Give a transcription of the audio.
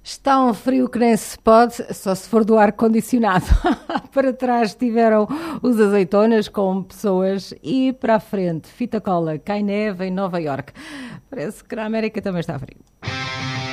Está um frio que nem se pode, só se for do ar-condicionado. Para trás tiveram os azeitonas com pessoas e para a frente, fita cola, cai neve em Nova Iorque. Parece que na América também está frio.